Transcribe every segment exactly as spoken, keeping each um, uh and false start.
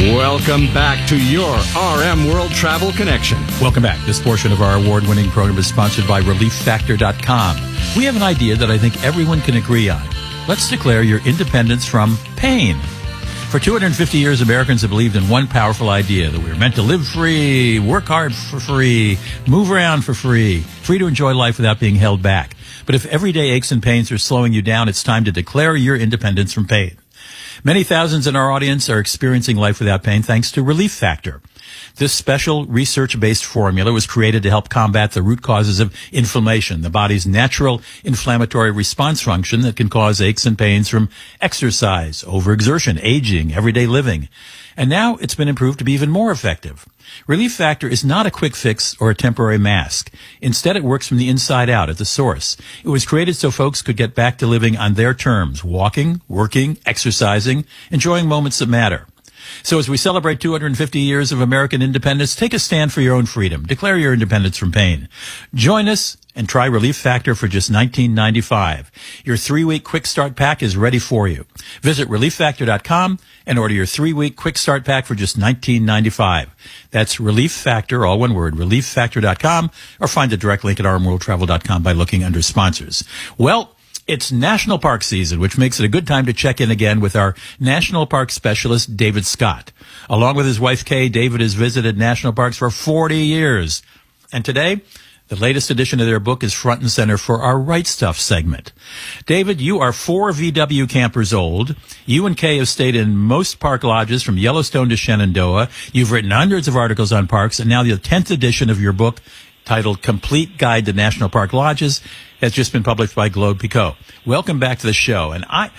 Welcome back to your R M World Travel Connection. Welcome back. This portion of our award-winning program is sponsored by Relief Factor dot com. We have an idea that I think everyone can agree on. Let's declare your independence from pain. For two hundred fifty years, Americans have believed in one powerful idea, that we were meant to live free, work hard for free, move around for free, free to enjoy life without being held back. But if everyday aches and pains are slowing you down, it's time to declare your independence from pain. Many thousands in our audience are experiencing life without pain thanks to Relief Factor. This special research-based formula was created to help combat the root causes of inflammation, the body's natural inflammatory response function that can cause aches and pains from exercise, overexertion, aging, everyday living. And now it's been improved to be even more effective. Relief Factor is not a quick fix or a temporary mask. Instead, it works from the inside out at the source. It was created so folks could get back to living on their terms, walking, working, exercising, enjoying moments that matter. So as we celebrate two hundred fifty years of American independence, take a stand for your own freedom. Declare your independence from pain. Join us and try Relief Factor for just nineteen ninety-five. Your three-week quick start pack is ready for you. Visit Relief Factor dot com and order your three-week quick start pack for just nineteen ninety-five. That's Relief Factor, all one word, Relief Factor dot com, or find the direct link at R M World Travel dot com by looking under sponsors. Well, it's National Park season, which makes it a good time to check in again with our National Park specialist, David Scott. Along with his wife, Kay, David has visited national parks for forty years. And today, the latest edition of their book is front and center for our Right Stuff segment. David, you are four V W campers old. You and Kay have stayed in most park lodges from Yellowstone to Shenandoah. You've written hundreds of articles on parks, and now the tenth edition of your book, titled Complete Guide to National Park Lodges, has just been published by Globe Pico. Welcome back to the show. And I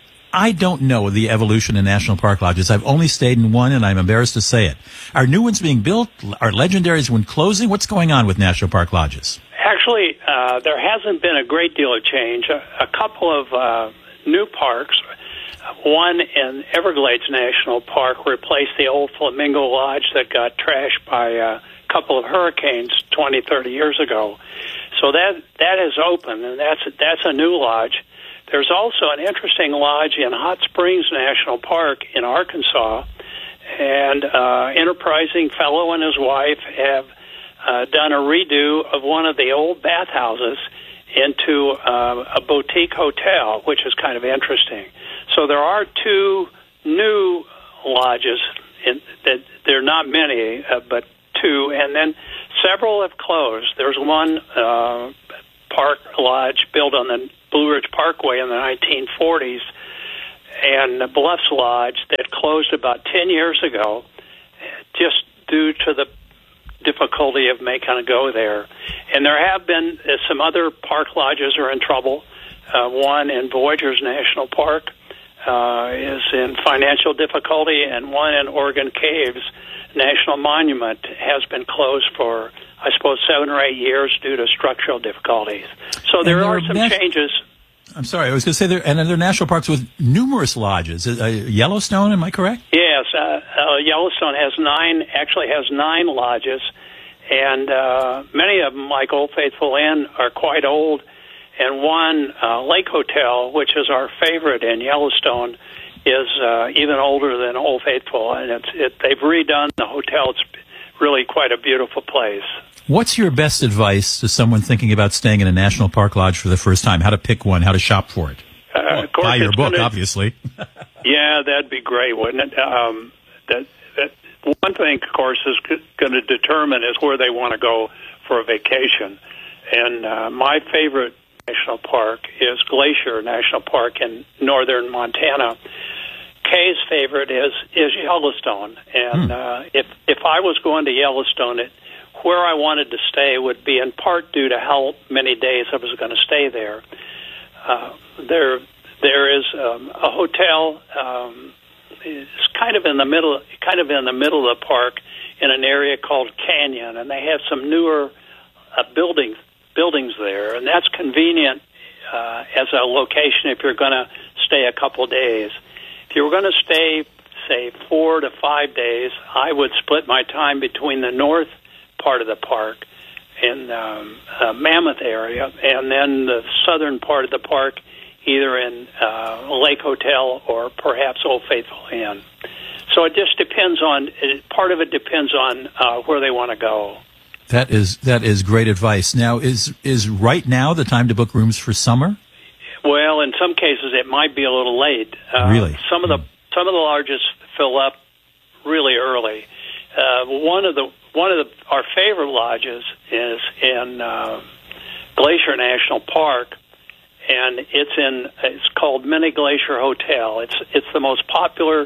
I don't know the evolution in national park lodges. I've only stayed in one, and I'm embarrassed to say it. Are new ones being built? Are legendaries when closing? What's going on with national park lodges? Actually, uh, there hasn't been a great deal of change. A, a couple of uh, new parks, one in Everglades National Park, replaced the old Flamingo Lodge that got trashed by uh, a couple of hurricanes twenty, thirty years ago. So that that is open, and that's that's a new lodge. There's also an interesting lodge in Hot Springs National Park in Arkansas, and uh, enterprising fellow and his wife have uh, done a redo of one of the old bathhouses into uh, a boutique hotel, which is kind of interesting. So there are two new lodges. In, that there are not many, uh, but two, and then several have closed. There's one uh, park lodge built on the Blue Ridge Parkway in the nineteen forties, and the Bluffs Lodge that closed about ten years ago, just due to the difficulty of making a go there. And there have been uh, some other park lodges are in trouble. Uh, one in Voyageurs National Park uh, is in financial difficulty, and one in Oregon Caves National Monument has been closed for, I suppose, seven or eight years due to structural difficulties. So there are some nat- changes. I'm sorry, I was going to say there, and there are national parks with numerous lodges. Uh, Yellowstone, am I correct? Yes, uh, uh, Yellowstone has nine, actually has nine lodges, and uh, many of them, like Old Faithful Inn, are quite old. And one, uh, Lake Hotel, which is our favorite in Yellowstone, is uh, even older than Old Faithful, and it's it, they've redone the hotel. It's really quite a beautiful place. What's your best advice to someone thinking about staying in a national park lodge for the first time? How to pick one, how to shop for it? Uh, well, of course, buy your book, gonna, obviously. Yeah, that'd be great, wouldn't it? Um, that, that one thing, of course, is going to determine is where they want to go for a vacation. And uh, my favorite national park is Glacier National Park in northern Montana. Kay's favorite is is Yellowstone, and hmm. uh, if if I was going to Yellowstone, it, where I wanted to stay would be in part due to how many days I was going to stay there. Uh, there there is um, a hotel. Um, it's kind of in the middle, kind of in the middle of the park, in an area called Canyon, and they have some newer uh, buildings buildings there, and that's convenient uh, as a location if you're going to stay a couple days. If you were going to stay, say, four to five days, I would split my time between the north part of the park in um, uh, Mammoth area, and then the southern part of the park, either in uh, Lake Hotel or perhaps Old Faithful Inn. So it just depends on, it, part of it depends on uh, where they want to go. That is that is great advice. Now, is is right now the time to book rooms for summer? Well, in some cases it might be a little late. Uh, Really? Some of the some of the lodges fill up really early. Uh, one of the one of the, our favorite lodges is in uh, Glacier National Park, and it's in it's called Mini Glacier Hotel. It's it's the most popular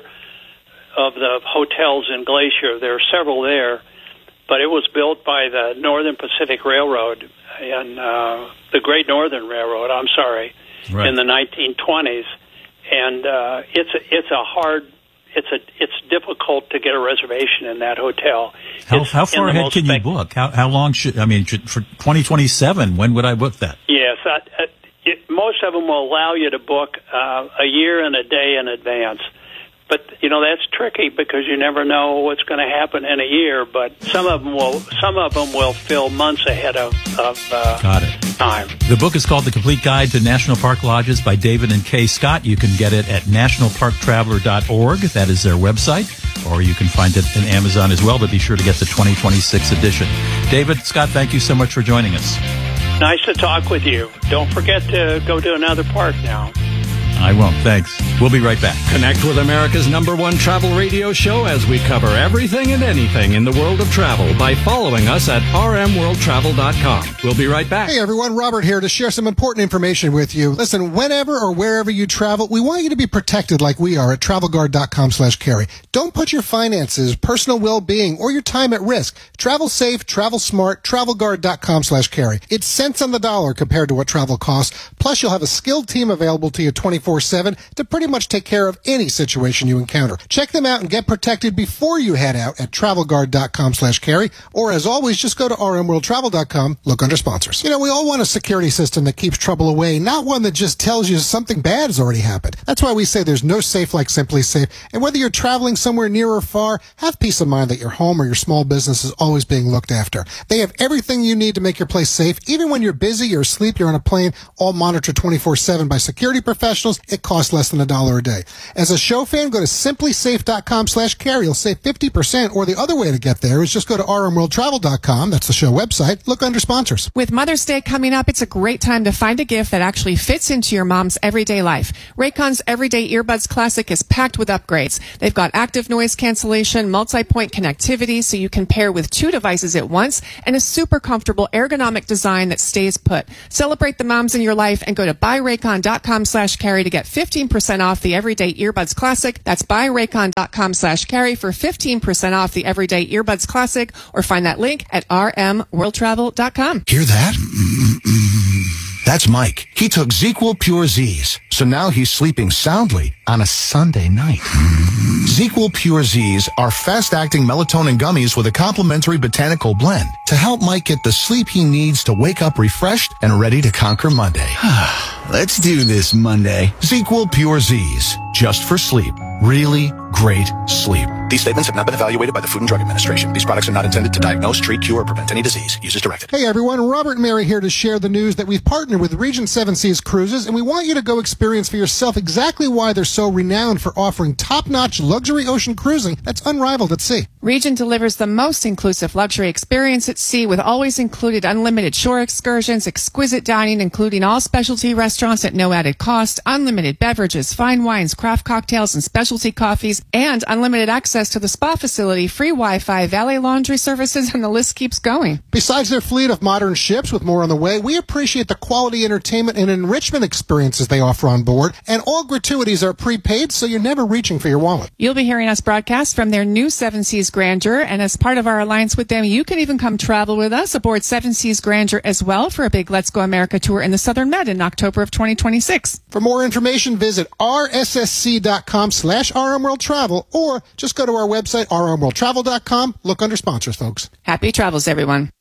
of the hotels in Glacier. There are several there. But it was built by the Northern Pacific Railroad and uh, the Great Northern Railroad. I'm sorry, Right. in the nineteen twenties, and uh, it's a, it's a hard, it's a it's difficult to get a reservation in that hotel. How, It's how in far the ahead most can you spec- book? How how long should I mean should, for twenty twenty-seven? When would I book that? Yes, uh, uh, it, most of them will allow you to book uh, a year and a day in advance. But, you know, that's tricky because you never know what's going to happen in a year. But some of them will some of them will fill months ahead of, of uh, Got it. time. The book is called The Complete Guide to National Park Lodges by David and Kay Scott. You can get it at national park traveler dot org. That is their website. Or you can find it on Amazon as well, but be sure to get the twenty twenty-six edition. David, Scott, thank you so much for joining us. Nice to talk with you. Don't forget to go to another park now. I won't. Thanks. We'll be right back. Connect with America's number one travel radio show as we cover everything and anything in the world of travel by following us at r m world travel dot com. We'll be right back. Hey everyone, Robert here to share some important information with you. Listen, whenever or wherever you travel, we want you to be protected like we are at travel guard dot com slash carry. Don't put your finances, personal well-being, or your time at risk. Travel safe, travel smart, travel guard dot com slash carry. It's cents on the dollar compared to what travel costs. Plus, you'll have a skilled team available to you twenty-four seven to pretty much take care of any situation you encounter. Check them out and get protected before you head out at travel guard dot com slash carry, or as always, just go to r m world travel dot com, look under sponsors. You know, we all want a security system that keeps trouble away, not one that just tells you something bad has already happened. That's why we say there's no safe like Simply Safe, and whether you're traveling somewhere near or far, have peace of mind that your home or your small business is always being looked after. They have everything you need to make your place safe. Even when you're busy, you're asleep, you're on a plane, all monitored twenty-four seven by security professionals. It costs less than a dollar a day. As a show fan, go to simply safe dot com slash carry. You'll save fifty percent, or the other way to get there is just go to r m world travel dot com. That's the show website. Look under sponsors. With Mother's Day coming up, it's a great time to find a gift that actually fits into your mom's everyday life. Raycon's Everyday Earbuds Classic is packed with upgrades. They've got active noise cancellation, multi-point connectivity, so you can pair with two devices at once, and a super comfortable ergonomic design that stays put. Celebrate the moms in your life and go to buy raycon dot com slash carry to get fifteen percent off the Everyday Earbuds Classic. That's buy raycon dot com slash carry for fifteen percent off the Everyday Earbuds Classic, or find that link at r m world travel dot com. Hear that? That's Mike. He took ZzzQuil Pure Z's, so now he's sleeping soundly on a Sunday night. ZzzQuil Pure Z's are fast-acting melatonin gummies with a complementary botanical blend to help Mike get the sleep he needs to wake up refreshed and ready to conquer Monday. Let's do this Monday. ZzzQuil Pure Z's, just for sleep. Really great sleep. These statements have not been evaluated by the Food and Drug Administration. These products are not intended to diagnose, treat, cure, or prevent any disease. Use as directed. Hey everyone, Robert and Mary here to share the news that we've partnered with Regent Seven Seas Cruises, and we want you to go experience for yourself exactly why they're so renowned for offering top-notch luxury ocean cruising that's unrivaled at sea. Regent delivers the most inclusive luxury experience at sea with always included unlimited shore excursions, exquisite dining, including all specialty restaurants at no added cost, unlimited beverages, fine wines, craft cocktails, and specialty coffees, and unlimited access to the spa facility, free Wi-Fi, valet laundry services, and the list keeps going. Besides their fleet of modern ships with more on the way, we appreciate the quality entertainment and enrichment experiences they offer on board, and all gratuities are prepaid, so you're never reaching for your wallet. You'll be hearing us broadcast from their new Seven Seas Grandeur, and as part of our alliance with them, you can even come travel with us aboard Seven Seas Grandeur as well for a big Let's Go America tour in the Southern Med in October of twenty twenty-six. For more information, visit r s s c dot com slash r m world travel, or just go to our website, r m world travel dot com. Look under sponsors, folks. Happy travels, everyone.